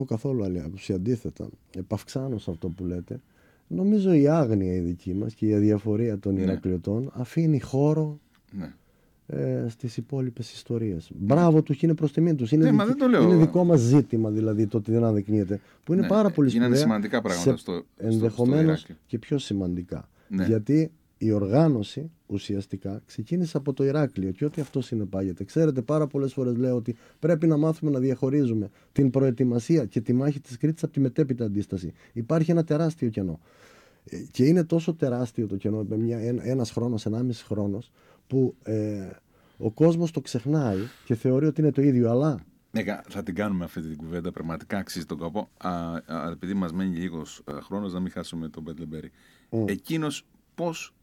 καθόλου άλλη άποψη. Αντίθετα, επαυξάνω σε αυτό που λέτε. Νομίζω η άγνοια η δική μας και η αδιαφορία των Ηρακλειωτών αφήνει χώρο στις υπόλοιπες ιστορίες. Μπράβο τους και είναι προς τιμή τους. Είναι δικό μας ζήτημα δηλαδή το ότι δεν αναδεικνύεται. Που είναι πάρα πολύ σπουδαία. Είναι σημαντικά πράγματα ενδεχομένως και πιο σημαντικά. Γιατί η οργάνωση ουσιαστικά ξεκίνησε από το Ηράκλειο και ό,τι αυτό συνεπάγεται. Ξέρετε, πάρα πολλές φορές λέω ότι πρέπει να μάθουμε να διαχωρίζουμε την προετοιμασία και τη μάχη της Κρήτης από τη μετέπειτα αντίσταση. Υπάρχει ένα τεράστιο κενό. Και είναι τόσο τεράστιο το κενό, ένας χρόνος, 1,5 χρόνος, που ο κόσμος το ξεχνάει και θεωρεί ότι είναι το ίδιο, αλλά... Θα την κάνουμε αυτή την κουβέντα, πραγματικά αξίζει τον κόπο. Επειδή μας μένει λίγος χρόνος, να μην χάσουμε τον Μπέτλεμπερι. Εκείνος πώς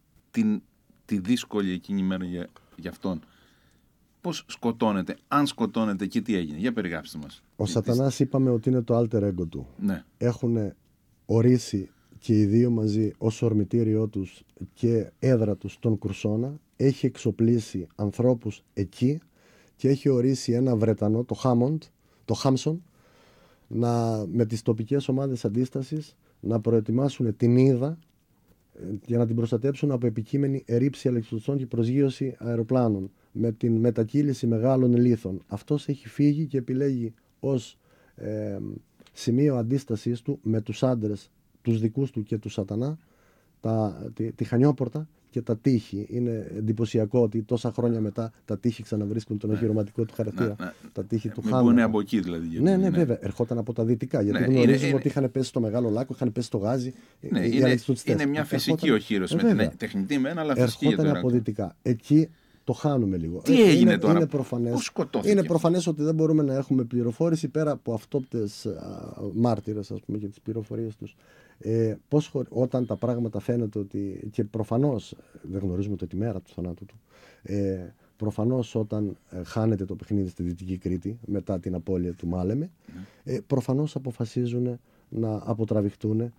τη δύσκολη εκείνη ημέρα για αυτόν, πώς σκοτώνεται, αν σκοτώνεται και τι έγινε. Για περιγράψτε μας. Ο Σατανάς είπαμε ότι είναι το alter ego του. Ναι. Έχουν ορίσει και οι δύο μαζί ως ορμητήριό τους και έδρα τους τον Κουρσώνα. Έχει εξοπλίσει ανθρώπους εκεί και έχει ορίσει ένα Βρετανό, το Χάμσον, με τις τοπικές ομάδες αντίστασης να προετοιμάσουν την Ίδα για να την προστατέψουν από επικείμενη ερήψη αλεξιπτωτών και προσγείωση αεροπλάνων με την μετακύληση μεγάλων λίθων. Αυτός έχει φύγει και επιλέγει ως σημείο αντίστασής του με τους άντρες, τους δικούς του και του Σατανά, τη Χανιόπορτα και τα τείχη. Είναι εντυπωσιακό ότι τόσα χρόνια μετά τα τείχη ξαναβρίσκουν τον οχυρωματικό του χαρακτήρα. Τα τείχη του Χάμον. Είναι από εκεί δηλαδή. Ναι, βέβαια. Ερχόταν από τα δυτικά. Γιατί γνωρίζουμε ότι είχαν πέσει στο Μεγάλο Λάκκο, είχαν πέσει στο Γάζι. Είναι μια φυσική οχύρωση με την τεχνητή μένα, αλλά φυσική. Ερχόταν από δυτικά. Εκεί το χάνουμε λίγο. Τι έγινε τώρα, είναι προφανές ότι δεν μπορούμε να έχουμε πληροφόρηση πέρα από αυτόπτες μάρτυρες, ας πούμε, και τις πληροφορίες τους. Όταν τα πράγματα φαίνεται ότι, και προφανώς δεν γνωρίζουμε τη μέρα του θανάτου του, προφανώς όταν χάνεται το παιχνίδι στη Δυτική Κρήτη μετά την απώλεια του Μάλεμε, προφανώς αποφασίζουν να αποτραβηχτούν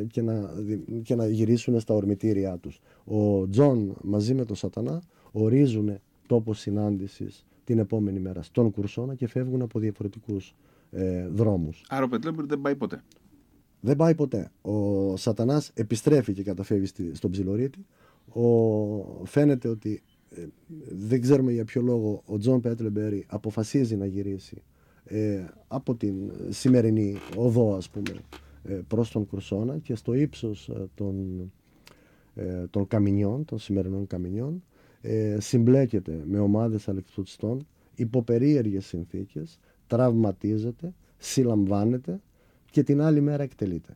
και να γυρίσουν στα ορμητήριά τους. Ο Τζον μαζί με τον Σατανά ορίζουν τόπο συνάντησης την επόμενη μέρα στον Κουρσώνα και φεύγουν από διαφορετικούς δρόμους. Άρα ο Πετλέμπερ δεν πάει ποτέ. Δεν πάει ποτέ. Ο Σατανάς επιστρέφει και καταφεύγει στον Ψιλορίτη. Φαίνεται ότι δεν ξέρουμε για ποιο λόγο ο Τζον Πέτλεμπερι αποφασίζει να γυρίσει από την σημερινή οδό, ας πούμε, προς τον Κουρσώνα, και στο ύψος των καμινιών, των σημερινών καμινιών, συμπλέκεται με ομάδες αλεξιπτωτιστών υπό περίεργες συνθήκες, τραυματίζεται, συλλαμβάνεται και την άλλη μέρα εκτελείται.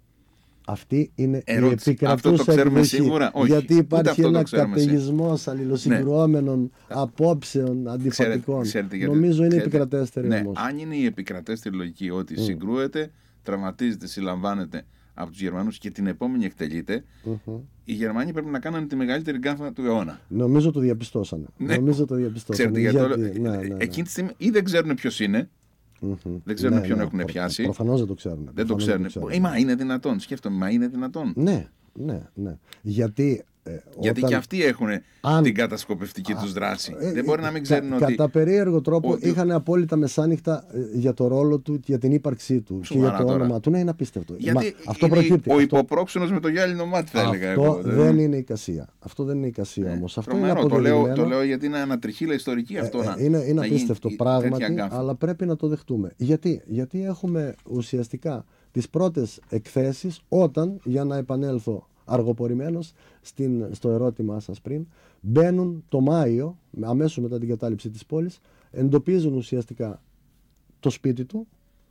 Αυτή είναι η επικρατούσα εκδοχή. Γιατί υπάρχει ένα καταιγισμός αλληλοσυγκρουόμενων απόψεων αντιφατικών. Νομίζω είναι η επικρατέστερη όμως. Αν είναι η επικρατέστερη λογική ότι συγκρούεται, τραυματίζεται, συλλαμβάνεται από τους Γερμανούς και την επόμενη εκτελείται, οι Γερμανοί πρέπει να κάνουν τη μεγαλύτερη γκάφα του αιώνα. Νομίζω το διαπιστώσανε. Ξέρετε, εκείνη τη στιγμή ή δεν ξέρουν ποιος είναι, δεν ξέρουν ποιον έχουν πιάσει. Προφανώς δεν το ξέρουν. Δεν το ξέρουν. Μα είναι δυνατόν, σκέφτομαι, είναι δυνατόν. Ναι. Γιατί και αυτοί έχουν την κατασκοπευτική τους δράση. Δεν μπορεί να μην ξέρουν ότι. Κατά περίεργο τρόπο είχαν απόλυτα μεσάνυχτα για το ρόλο του και για την ύπαρξή του και για το όνομα του. Ναι, είναι απίστευτο. Γιατί αυτό προκύπτει. Ο υποπρόξενος με το γυάλινο μάτι, θα έλεγα εγώ. Αυτό δεν είναι εικασία. Αυτό δεν είναι εικασία όμως. Αυτό είναι αποδεδειγμένο. Το λέω γιατί είναι ανατριχίλα ιστορική αυτό. Είναι απίστευτο πράγματι, αλλά πρέπει να το δεχτούμε. Γιατί έχουμε ουσιαστικά τις πρώτες εκθέσεις όταν, για να επανέλθω αργοπορημένος στο ερώτημά σας πριν, μπαίνουν το Μάιο, αμέσως μετά την κατάληψη της πόλης, εντοπίζουν ουσιαστικά το σπίτι του.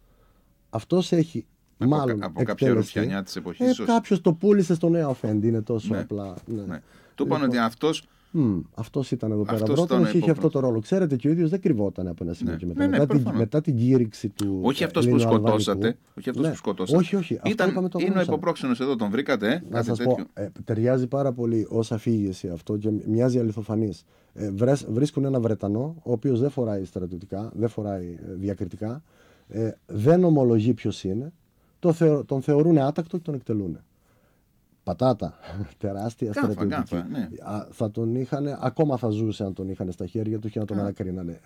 Αυτός έχει μάλλον από κάποια ρουφιανιά της εποχής. Κάποιος το πούλησε στο νέο αφέντη, είναι τόσο απλά. Ναι. Του είπαν ότι αυτός ήταν εδώ πέρα πρώτος, είχε αυτό το ρόλο. Ξέρετε, και ο ίδιος δεν κρυβόταν από ένα σημείο και μετά. Μετά την κήρυξη του. Όχι αυτός που σκοτώσατε. Όχι. Είναι ο υποπρόξενος εδώ, τον βρήκατε. Να σας πω, ταιριάζει πάρα πολύ ως αφήγηση αυτό και μοιάζει αληθοφανής. Βρίσκουν ένα Βρετανό, ο οποίος δεν φοράει στρατιωτικά, δεν φοράει διακριτικά, δεν ομολογεί ποιος είναι, τον θεωρούν άτακτο και τον εκτελούν. Πατάτα, τεράστια στρατιωτική. Ναι. Θα τον είχαν, ακόμα θα ζούσε αν τον είχαν στα χέρια του και να τον ανακρίνανε.